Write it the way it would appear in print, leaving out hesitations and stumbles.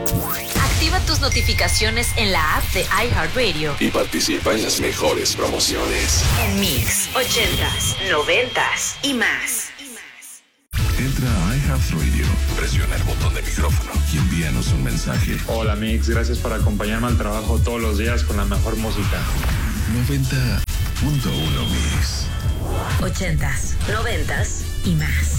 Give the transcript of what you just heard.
Activa tus notificaciones en la app de iHeartRadio y participa en las mejores promociones. En Mix, 80s, 90s y más. Entra a iHeartRadio, presiona el botón de micrófono y envíanos un mensaje. Hola Mix, gracias por acompañarme al trabajo todos los días con la mejor música. 90.1 Mix. 80s, 90s y más.